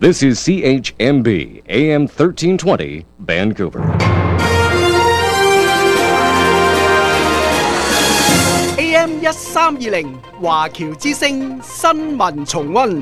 This is CHMB AM 1320 Vancouver. AM 1320華僑之聲新聞重溫。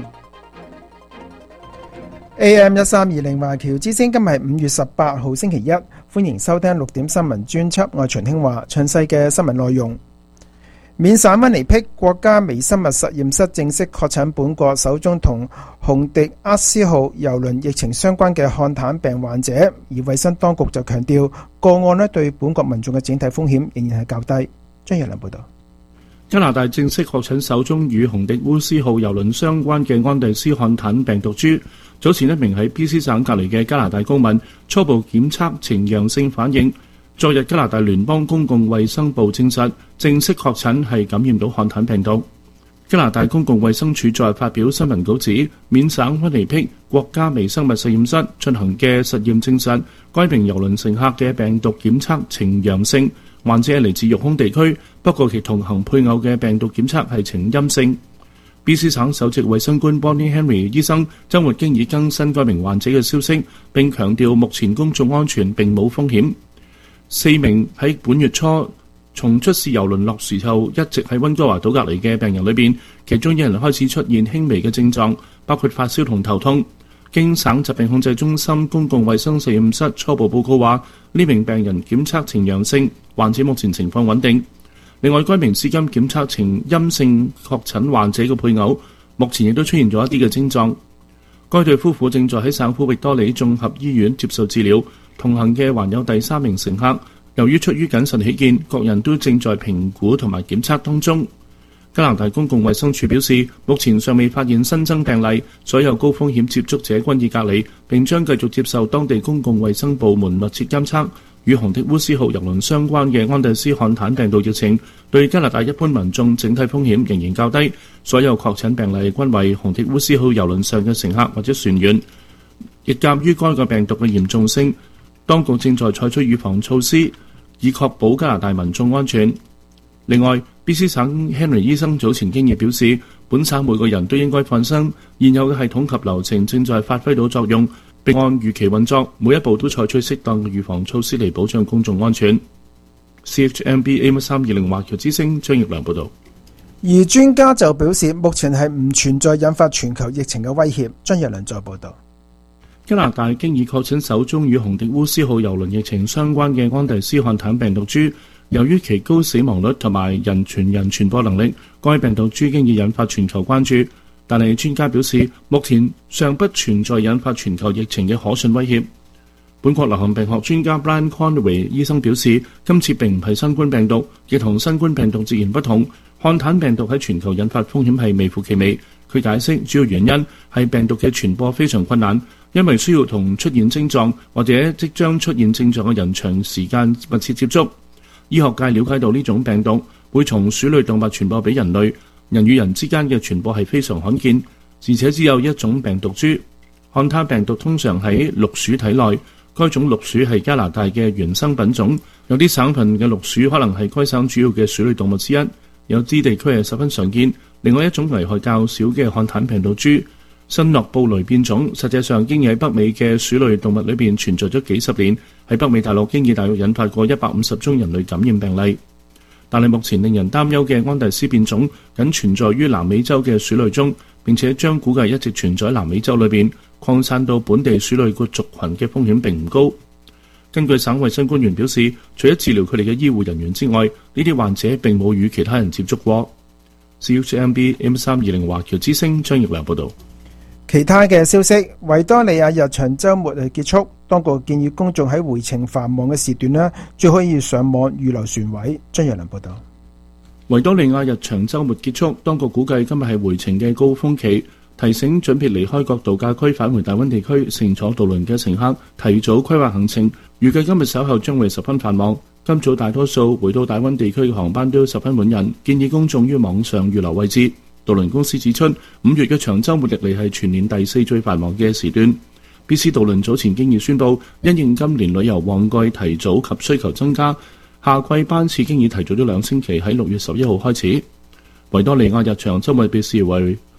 AM 1320華僑之聲，今日係5月18號星期一，歡迎收聽6點新聞專輯。我係秦興華，詳細嘅新聞內容。緬省溫尼碧國家微生物實驗室正式確診本國首宗同洪迪厄斯號郵輪疫情相關嘅漢坦病患者，而衛生當局就強調個案對本國民眾嘅整體風險仍然係較低。張若良報道。 加拿大正式確診首宗與洪迪烏斯號郵輪相關嘅安第斯漢坦病毒株。早前一名喺 BC 省隔離嘅加拿大公民初步檢測呈陽性反應，昨日加拿大聯邦公共衛生部證實正式確診係感染到漢坦病毒。加拿大公共衛生署再發表新聞稿指，緬省溫尼碧國家微生物實驗室進行嘅實驗證實，該名郵輪乘客嘅病毒檢測呈陽性，患者係嚟自育空地區，不過其同行配偶嘅病毒檢測係呈陰性。BC 省首席衛生官 Bonnie Henry 醫生週末經已更新該名患者嘅消息，並強調目前公眾安全並冇風險。4名喺本月初從出事郵輪落船後一直喺溫哥華島隔離嘅病人裏邊，其中一人開始出現輕微嘅症狀，包括發燒同頭痛。經省疾病控制中心公共衛生實驗室初步報告話，呢名病人檢測呈陽性，患者目前情況穩定。另外，該名至今檢測呈陰性確診患者嘅配偶，目前亦都出現咗一啲嘅症狀。該對夫婦正在喺省府域多利綜合醫院接受治療，同行嘅還有第3名乘客。由於出於謹慎起見，各人都正在評估同埋檢測當中。加拿大公共衛生署表示，目前尚未發現新增病例，所有高風險接觸者均已隔離，並將繼續接受當地公共衛生部門密切監測。與洪迪烏斯號郵輪相關嘅安第斯漢坦病毒疫情對加拿大一般民眾整體風險仍然較低，所有確診病例均為洪迪烏斯號郵輪上嘅乘客或者船員。亦鑑於該個病毒嘅嚴重性，當局正在採取預防措施，以確保加拿大民眾安全。另外，BC 省 Henry 醫生早前經已表示，本省每個人都應該放心，現有嘅系統及流程正在發揮到作用，並按預期運作，每一步都採取適當嘅預防措施嚟保障公眾安全。CHMB AM 1320華僑之聲張業良報導。 而專家就表示，目前係唔存在引發全球疫情嘅威脅。張業良再報導。 加拿大經已確診首宗與洪迪烏斯號郵輪疫情相關嘅安第斯漢坦病毒株，由於其高死亡率同埋人傳人傳播能力，該病毒株經已引發全球關注。但係專家表示，目前尚不存在引發全球疫情嘅可信威脅。本國流行病學專家 Brian Conway 醫生表示，今次並唔係新冠病毒，亦同新冠病毒截然不同。漢坦病毒喺全球引發風險係微乎其微。佢解釋主要原因係病毒嘅傳播非常困難，因為需要同出現症狀或者即將出現症狀嘅人長時間密切接觸。醫學界了解到呢種病毒會從鼠類動物傳播俾人類，人與人之間嘅傳播係非常罕見，而且只有一種病毒株。漢坦病毒通常喺綠鼠體內，該種綠鼠係加拿大嘅原生品種，有啲省份嘅綠鼠可能係該省主要嘅鼠類動物之一，有啲地區係十分常見。另外一種危害較少嘅漢坦病毒株新諾布雷變種，實際上經已喺北美嘅鼠類動物裏邊存在咗幾十年，喺北美大陸經已大約引發過150宗人類感染病例。但係目前令人擔憂嘅安第斯變種僅存在於南美洲嘅鼠類中，並且將估計一直存在喺南美洲裏邊，擴散到本地鼠類個族群嘅風險並唔高。根據省衛生官員表示，除咗治療佢哋嘅醫護人員之外，呢啲患者並冇與其他人接觸過。CHMB M320華僑之聲張業良報導。 其他嘅消息，維多利亞日長週末結束，當局建議公眾喺回程繁忙嘅時段最好要上網預留船位。張業良報導。 維多利亞日長週末結束，當局估計今日係回程嘅高峰期，提醒準備離開各度假區返回大溫地區乘坐渡輪嘅乘客提早規劃行程，預計今日稍後將會十分繁忙。今早大多數回到大溫地區嘅航班都十分滿人，建議公眾於網上預留位置。渡輪公司指出，5月嘅長週末歷嚟係全年第4最繁忙嘅時段。BC 渡輪早前經已宣布，因應今年旅遊旺季提早及需求增加，夏季班次經已提早咗2星期，喺6月11號開始。維多利亞日長週末被視為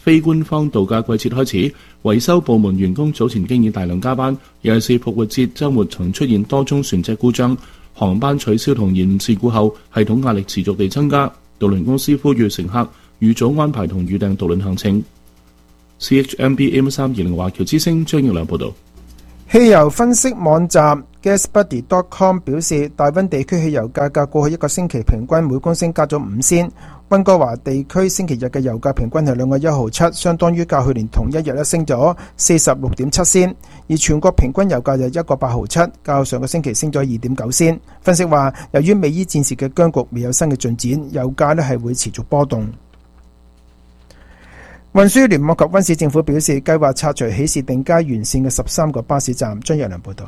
非官方度假季節開始，維修部門員工早前經已大量加班，尤其是復活節週末曾出現多宗船隻故障、航班取消同延誤事故後，系統壓力持續地增加。渡輪公司呼籲乘客預早安排同預訂渡輪行程。CHMB AM320 華僑之聲張耀良報導。 汽油分析網站 GasBuddy.com 表示，大溫地區汽油價格過去一個星期平均每公升加咗5仙。溫哥華地區星期日嘅油價平均係2個1毫7，相當於較去年同一日升咗 46.7 仙。而全國平均油價就1個8毫7，較上個星期升咗 2.9 仙。分析話，由於美伊戰事嘅僵局未有新嘅進展，油價係會持續波動。運輸聯網及溫市政府表示，計劃拆除喜士定街沿線嘅13個巴士站。張若良報導。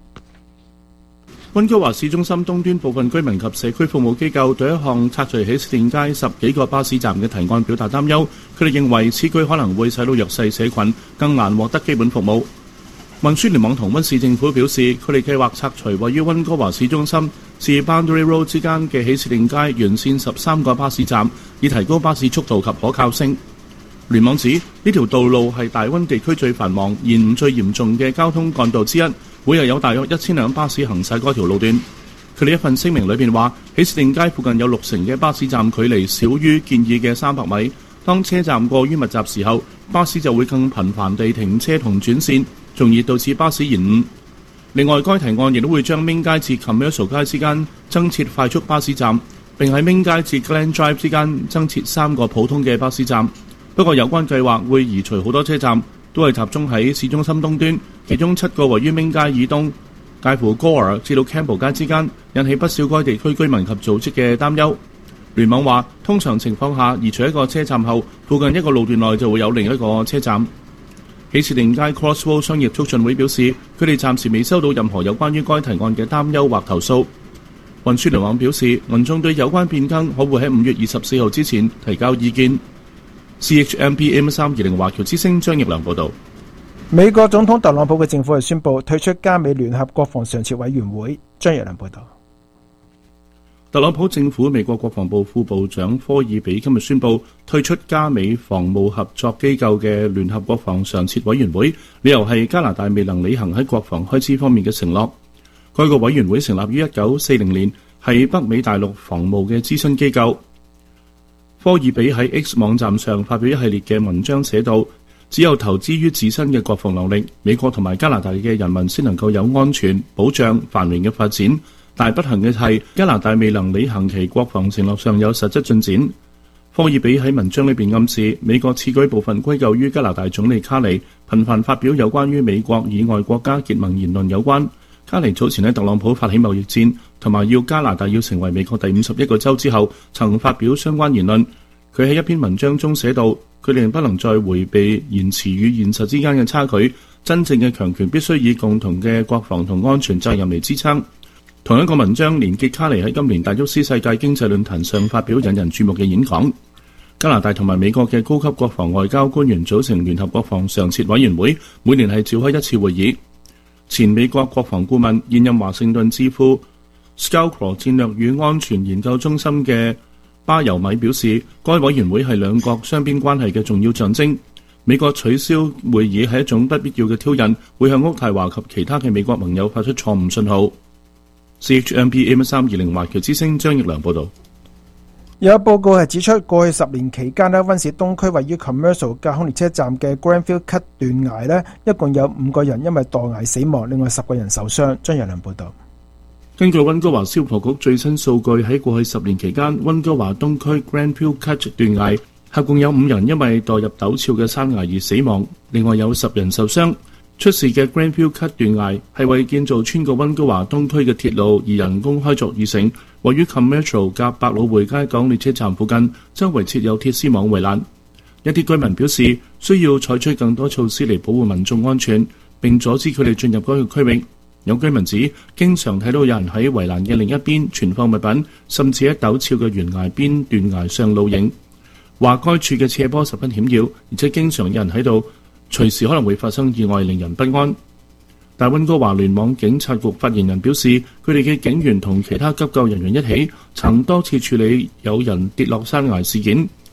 溫哥華市中心東端部分居民及社區服務機構對一項拆除喜士定街10幾個巴士站嘅提案表達擔憂，佢哋認為此舉可能會使到弱勢社群更難獲得基本服務。運輸聯網同溫市政府表示，佢哋計劃拆除位於溫哥華市中心至 Boundary Road 之間嘅喜士定街沿線13個巴士站，以提高巴士速度及可靠性。聯網指呢條道路係大溫地區最繁忙、延誤最嚴重嘅交通幹道之一，每日有大約1000輛巴士行駛嗰條路段。佢哋一份聲明裏邊話，喜士定街附近有60%嘅巴士站距離少於建議嘅300米。當車站過於密集時候，巴士就會更頻繁地停車同轉線，從而導致巴士延誤。另外，該提案亦都會將 Main 街至 Commercial 街之間增設快速巴士站，並喺 Main 街至 Glen Drive 之間增設3個普通嘅巴士站。不過有關計劃會移除好多車站，都係集中喺市中心東端，其中7個位於 Main 街以東，介乎 Gore 至到 Campbell 街之間，引起不少該地區居民及組織嘅擔憂。聯網話，通常情況下，移除一個車站後，附近一個路段內就會有另一個車站。喜士定街 Crossroad 商業促進會表示，佢哋暫時未收到任何有關於該提案嘅擔憂或投訴。運輸聯網表示，民眾對有關變更可會喺5月24號之前提交意見。CHMB AM320 華僑之聲張業良報導。 美國總統特朗普嘅政府係宣布退出加美聯合國防常設委員會。張業良報導。 特朗普政府美國國防部副部長科爾比今日宣布退出加美防務合作機構嘅聯合國防常設委員會，理由係加拿大未能履行喺國防開支方面嘅承諾。該個委員會成立於1940年，係北美大陸防務嘅諮詢機構。科爾比喺 X 網站上發表一系列嘅文章，寫道：只有投資於自身嘅國防能力，美國同埋加拿大嘅人民先能夠有安全、保障、繁榮嘅發展。但不幸嘅係，加拿大未能履行其國防承諾上有實質進展。科爾比喺文章裏邊暗示，美國此舉部分歸咎於加拿大總理卡尼頻繁發表有關於美國以外國家結盟言論有關。卡尼早前喺特朗普發起貿易戰同埋要加拿大要成為美國第51個州之後，曾發表相關言論。佢喺一篇文章中寫道：佢哋不能再迴避言辭與現實之間嘅差距，真正嘅強權必須以共同嘅國防同安全責任嚟支撐。同一個文章連結卡尼喺今年達沃斯世界經濟論壇上發表引人注目嘅演講。加拿大同埋美國嘅高級國防外交官員組成聯合國防常設委員會，每年係召開一次會議。前美國國防顧問、現任華盛頓智庫 Scowcroft 戰略與安全研究中心嘅巴尤米表示，該委員會係兩國雙邊關係嘅重要象徵。美國取消會議係一種不必要嘅挑釁，會向渥太華及其他嘅美國盟友發出錯誤信號。CHMB AM320 華僑之聲張業良報導。 有報告係指出，過去10年期間溫市東區位於 Commercial 架空列車站嘅 Granville Cut 斷崖一共有5個人因為墮崖死亡，另外10個人受傷。張業良報導。 根據溫哥華消防局最新數據，喺過去10年期間，溫哥華東區 Granville Cut 斷崖合共有5人因為墮入陡峭嘅山崖而死亡，另外有10人受傷。出事嘅 Granville Cut 斷崖係為建造穿過溫哥華東區嘅鐵路而人工開鑿而成，位於 Commercial 夾百老匯街港列車站附近，周圍設有鐵絲網圍欄。一啲居民表示需要採取更多措施嚟保護民眾安全，並阻止佢哋進入嗰個區域。有居民指，經常睇到有人喺圍欄嘅另一邊存放物品，甚至喺陡峭嘅懸崖邊斷崖上露營。話該處嘅斜坡十分險要，而且經常有人喺度，隨時可能會發生意外，令人不安。但溫哥華聯網警察局發言人表示，佢哋嘅警員同其他急救人員一起，曾多次處理有人跌落山崖事件，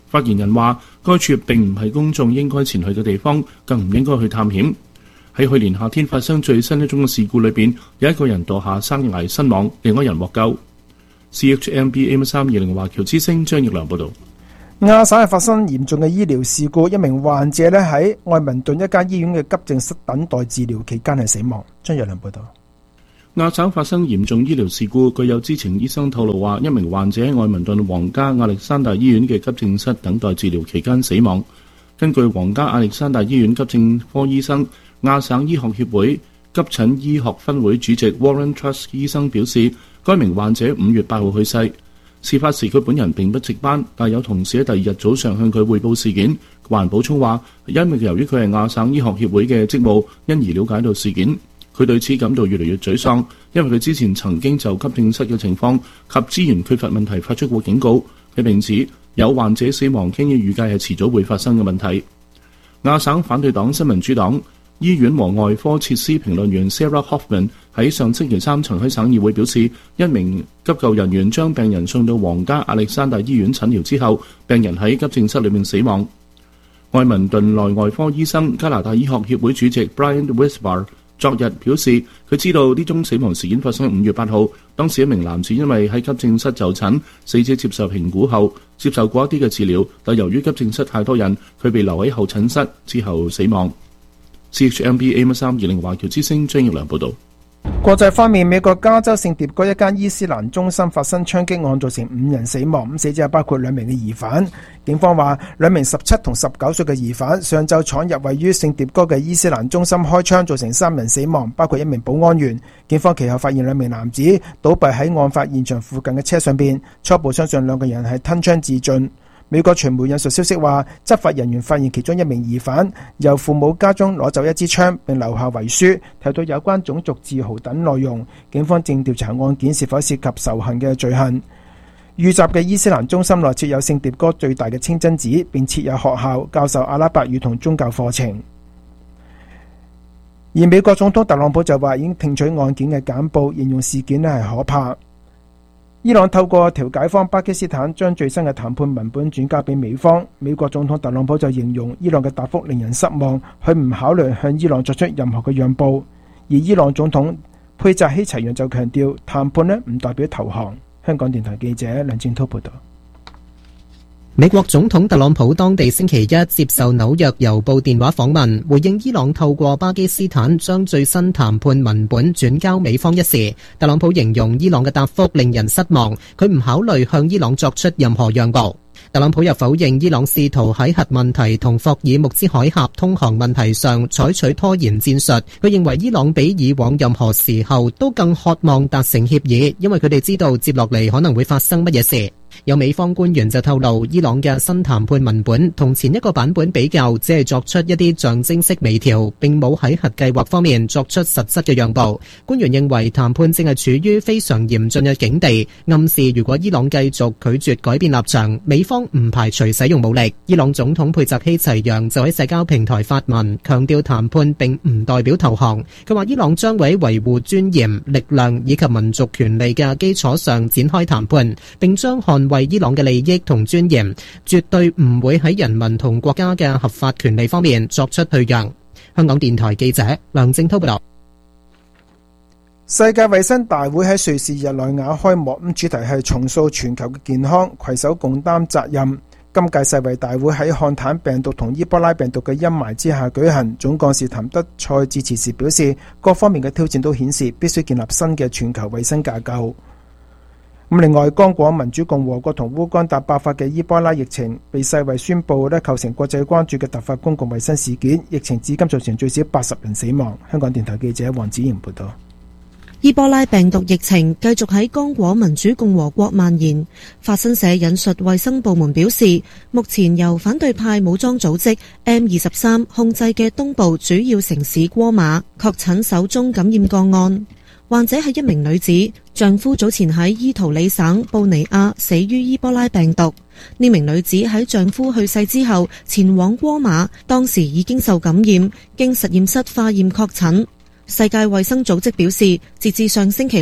發言人話，該處並唔係公眾應該前去嘅地方，更唔應該去探險。喺去年夏天發生最新一宗嘅事故裏邊，有一個人墮下山崖身亡，另一人獲救。CHMB AM320 華僑之聲張奕良報導。 亞省係發生嚴重嘅醫療事故，一名患者咧喺愛民頓一間醫院嘅急症室等待治療期間係死亡。張奕良報導。 亞省發生嚴重醫療事故，據有知情醫生透露話，一名患者喺愛民頓皇家亞歷山大醫院嘅急症室等待治療期間死亡。根據皇家亞歷山大醫院急症科醫生、亞省醫學協會急診醫學分會主席 Warren Truss 醫生表示，該名患者5月8號去世。事發時佢本人並不值班，但有同事喺第二日早上向佢匯報事件。還補充話，因為由於佢係亞省醫學協會嘅職務，因而了解到事件。佢對此感到越嚟越沮喪，因為佢之前曾經就急症室嘅情況及資源缺乏問題發出過警告。佢並指有患者死亡經已預計係遲早會發生嘅問題。亞省反對黨新民主黨醫院和外科設施評論員 Sarah Hoffman 喺上星期三曾喺省議會表示，一名急救人員將病人送到皇家亞歷山大醫院診療之後，病人喺急症室裏面死亡。愛民頓內外科醫生、加拿大醫學協會主席 Brian Wisbar 昨日表示，佢知道呢宗死亡事件發生喺5月8號，當時一名男子因為喺急症室就診，死者接受評估後接受過一啲嘅治療，但由於急症室太多人，佢被留喺候診室之後死亡。CHMB AM320 華僑之聲張奕良報導。 國際方面，美國加州聖迭戈一間伊斯蘭中心發生槍擊案，造成5人死亡，死者包括2名嘅疑犯。警方話2名17同19歲嘅疑犯上晝闖入位於聖迭戈嘅伊斯蘭中心開槍，造成3人死亡，包括1名保安員。警方其後發現2名男子倒斃喺案發現場附近嘅車上邊，初步相信2個人係吞槍自盡。美國傳媒引述消息話，執法人員發現其中1名疑犯由父母家中攞走一支槍，並留下遺書，提到有關種族自豪等內容。警方正調查案件是否涉及仇恨嘅罪行。遇襲嘅伊斯蘭中心內設有聖迭戈最大嘅清真寺，並設有學校教授阿拉伯語同宗教課程。而美國總統特朗普就話已經聽取案件嘅簡報，形容事件係可怕。伊朗透過調解方巴基斯坦將最新嘅談判文本轉交俾美方，美國總統特朗普就形容伊朗嘅答覆令人失望，佢唔考慮向伊朗作出任何嘅讓步。而伊朗總統佩扎希齊揚就強調，談判唔代表投降。香港電台記者梁正滔報道。 美國總統特朗普當地星期一接受紐約郵報電話訪問，回應伊朗透過巴基斯坦將最新談判文本轉交美方一事，特朗普形容伊朗嘅答覆令人失望，佢唔考慮向伊朗作出任何讓步。特朗普又否認伊朗試圖喺核問題同霍爾木茲海峽通航問題上採取拖延戰術，佢認為伊朗比以往任何時候都更渴望達成協議，因為佢哋知道接落嚟可能會發生乜嘢事。有美方官員就透露，伊朗嘅新談判文本同前一個版本比較，只係作出一啲象徵式微調，並冇喺核計劃方面作出實質嘅讓步。官員認為談判正係處於非常嚴峻嘅境地，暗示如果伊朗繼續拒絕改變立場，美方唔排除使用武力。伊朗總統佩扎希齊揚就喺社交平台發文，強調談判並唔代表投降。佢話伊朗將會喺維護尊嚴、力量以及民族權利嘅基礎上展開談判，並將捍衛伊朗嘅利益同尊嚴，絕對唔會喺人民同國家嘅合法權利方面作出退讓。香港電台記者梁正滔報道。 世界衛生大會喺瑞士日內瓦開幕，主題係重塑全球嘅健康，攜手共擔責任。今屆世衛大會喺漢坦病毒同伊波拉病毒嘅陰霾之下舉行，總幹事譚德塞致辭時表示，各方面嘅挑戰都顯示必須建立新嘅全球衛生架構。另外，剛果民主共和國同烏干達爆發嘅伊波拉疫情被世衛宣布構成國際關注嘅突發公共衛生事件，疫情至今造成最少80人死亡。香港電台記者黃子賢報道。 伊波拉病毒疫情繼續喺剛果民主共和國蔓延。法新社引述衛生部門表示，目前由反對派武裝組織 M23 控制嘅東部主要城市戈馬確診首宗感染個案，患者係一名女子，丈夫早前喺伊圖里省布尼亞死於伊波拉病毒。呢名女子喺丈夫去世之後前往戈馬，當時已經受感染，經實驗室化驗確診。世界衛生組織表示，截至上星期六，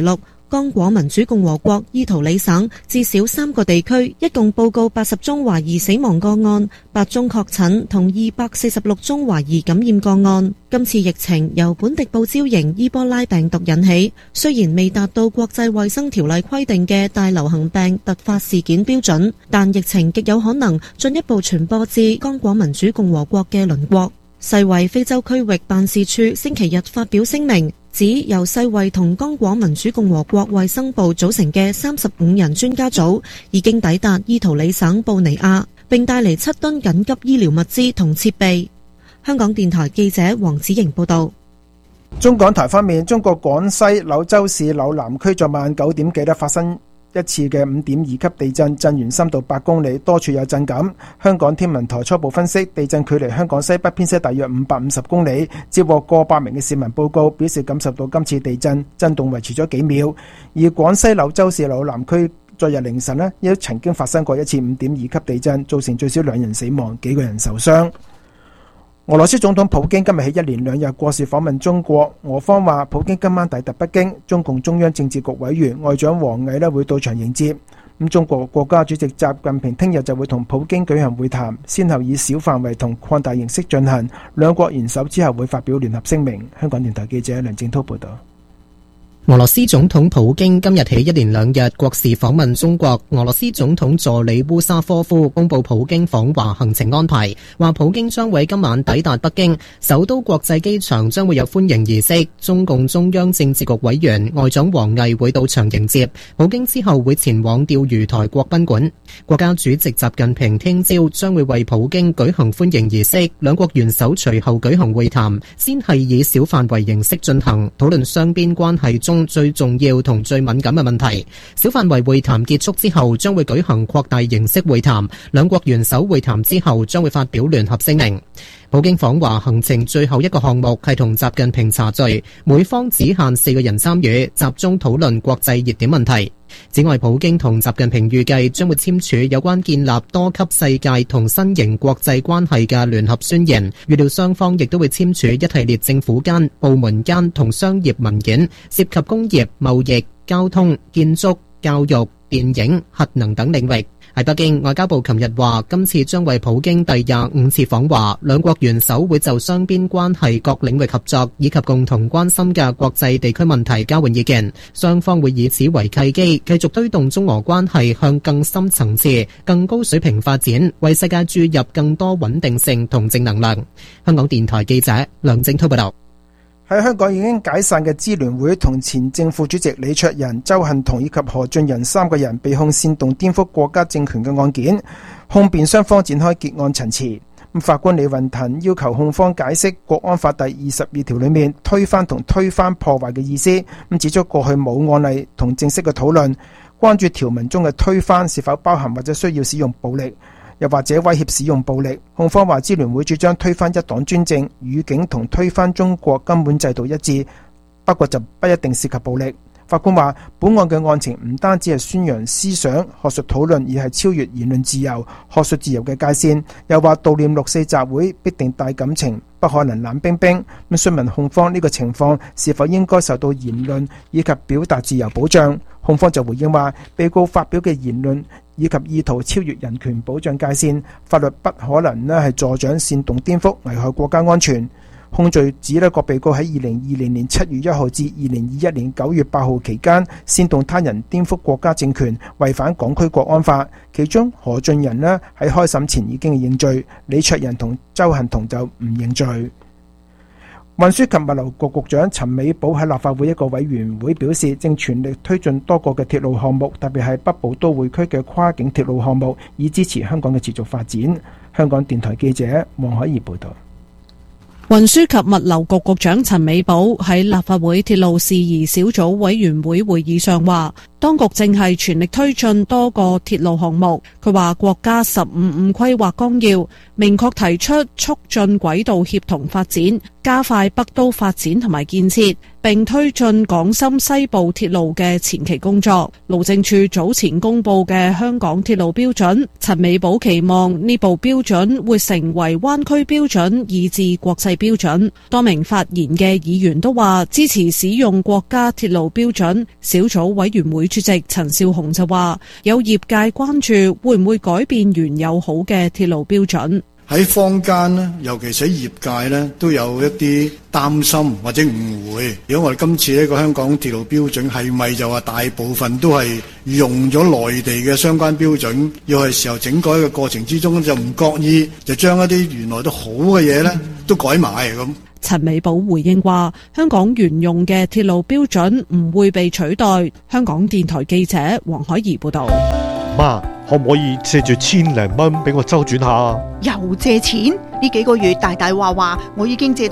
剛果民主共和國伊圖里省至少3個地區一共報告80宗懷疑死亡個案，8宗確診同246宗懷疑感染個案。今次疫情由本迪布招型伊波拉病毒引起，雖然未達到國際衛生條例規定嘅大流行病突發事件標準，但疫情極有可能進一步傳播至剛果民主共和國嘅鄰國。世衛非洲區域辦事處星期日發表聲明，指由世衛同剛果民主共和國衛生部組成嘅35人專家組已經抵達伊圖里省布尼亞，並帶嚟7噸緊急醫療物資同設備。香港電台記者黃子瑩報道。 中港台方面，中國廣西柳州市柳南區昨晚9點幾發生一次嘅5.2級地震，震源深度8公里，多處有震感。香港天文台初步分析，地震距離香港西北偏西大約550公里，接獲過百名嘅市民報告，表示感受到今次地震震動維持咗幾秒。而廣西柳州市柳南區昨日凌晨亦曾經發生過一次5.2級地震，造成最少2人死亡，幾個人受傷。俄羅斯總統普京今日起1連2日國事訪問中國，俄方話普京今晚抵達北京，中共中央政治局委員外長王毅會到場迎接。中國國家主席習近平聽日就會同普京舉行會談，先後以小範圍同擴大形式進行，兩國元首之後會發表聯合聲明。香港電台記者梁正濤報道。 俄羅斯總統普京今日起1連2日國事訪問中國。俄羅斯總統助理烏沙科夫公布普京訪華行程安排，話普京將會今晚抵達北京，首都國際機場將會有歡迎儀式，中共中央政治局委員外長王毅會到場迎接。普京之後會前往釣魚台國賓館。國家主席習近平聽朝將會為普京舉行歡迎儀式，兩國元首隨後舉行會談，先係以小範圍形式進行，討論雙邊關係中最重要同最敏感嘅問題。小範圍會談結束之後，將會舉行擴大形式會談，兩國元首會談之後將會發表聯合聲明。普京訪華行程最後一個項目係同習近平茶敘，每方只限4個人參與，集中討論國際熱點問題。此外，普京同習近平預計將會簽署有關建立多級世界同新型國際關係嘅聯合宣言，預料雙方亦都會簽署一系列政府間、部門間同商業文件，涉及工業、貿易、交通、建築、教育、電影、核能等領域。喺北京，外交部琴日話，今次將為普京第25次訪華，兩國元首會就雙邊關係各領域合作以及共同關心嘅國際地區問題交換意見，雙方會以此為契機，繼續推動中俄關係向更深層次、更高水平發展，為世界注入更多穩定性同正能量。香港電台記者梁正濤報道。 喺香港已經解散嘅支聯會同前政府主席李卓人、周幸彤以及何俊仁3個人被控煽動顛覆國家政權嘅案件，控辯雙方展開結案陳詞。法官李運騰要求控方解釋國安法第22條裏面推翻同推翻破壞嘅意思，指出過去冇案例同正式嘅討論，關注條文中嘅推翻是否包含或者需要使用暴力，又或者威脅使用暴力。控方話支聯會主張推翻一黨專政，語境同推翻中國根本制度一致，不過就不一定涉及暴力。法官話本案嘅案情唔單止係宣揚思想、學術討論，而係超越言論自由、學術自由嘅界線。又話悼念6·4集會必定帶感情，不可能冷冰冰。咁詢問控方呢個情況是否應該受到言論以及表達自由保障，控方就回應話被告發表嘅言論以及意圖超越人權保障界線，法律不可能係助長煽動顛覆、危害國家安全。控罪指各被告喺2020年7月1號至2021年9月8號期間煽動他人顛覆國家政權，違反港區國安法。其中何俊仁喺開審前已經認罪，李卓人同周幸彤就唔認罪。運輸及物流局局長陳美寶喺立法會一個委員會表示，正全力推進多個嘅鐵路項目，特別係北部都會區嘅跨境鐵路項目，以支持香港嘅持續發展。香港電台記者黃海怡報道。 運輸及物流局局長陳美寶喺立法會鐵路事宜小組委員會會議上話， 當局正係全力推進多個鐵路項目。佢話國家15規劃綱要明確提出促進軌道協同發展，加快北都發展同埋建設，並推進港深西部鐵路嘅前期工作。路政署早前公布嘅香港鐵路標準，陳美寶期望呢部標準會成為灣區標準以至國際標準。多名發言嘅議員都話支持使用國家鐵路標準。小組委員會主席陳紹雄就話，有業界關注會唔會改變原有好嘅鐵路標準。 喺坊間呢，尤其是喺業界呢，都有一啲擔心或者誤會。如果我哋今次呢個香港鐵路標準係咪就話大部分都係用咗內地嘅相關標準，要係時候整改嘅過程之中就唔覺意就將一啲原來都好嘅嘢呢都改埋咁。 陳美寶回應話，香港原用嘅鐵路標準唔會被取代。香港電台記者黃海怡報道。 媽，可唔可以借住1,000零蚊俾我周轉下？ 又借錢？呢幾個月大大話話，我已經借